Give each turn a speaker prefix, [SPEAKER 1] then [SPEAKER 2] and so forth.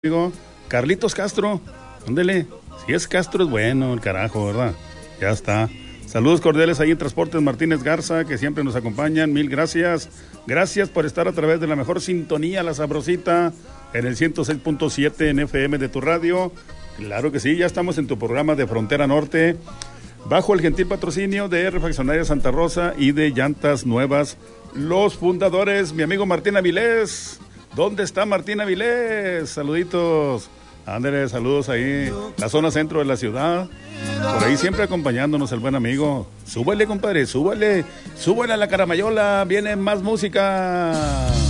[SPEAKER 1] amigo Carlitos Castro, ándele, si es Castro es bueno, el carajo, ¿verdad? Ya está. Saludos cordiales ahí en Transportes Martínez Garza, que siempre nos acompañan, mil gracias. Gracias por estar a través de la mejor sintonía, La Sabrosita, en el 106.7 en FM de tu radio. Claro que sí, ya estamos en tu programa de Frontera Norte, bajo el gentil patrocinio de Refaccionaria Santa Rosa y de Llantas Nuevas. Los fundadores, mi amigo Martín Avilés. ¿Dónde está Martín Avilés? Saluditos. Ándale, saludos ahí, la zona centro de la ciudad. Por ahí siempre acompañándonos el buen amigo. Súbale, compadre, súbale a la caramayola. Viene más música.